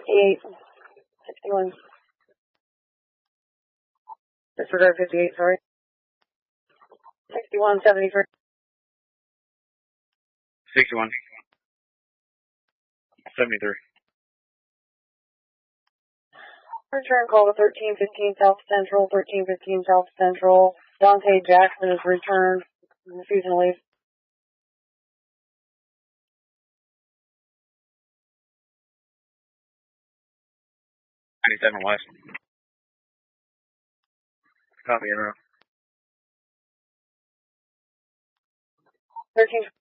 58, 61. Disregard 58, sorry. 61, 73. 61. 73. Return call to 1315 South Central, 1315 South Central. Dante Jackson is returned. Refusing to leave. '97 West. Copy, everyone. 13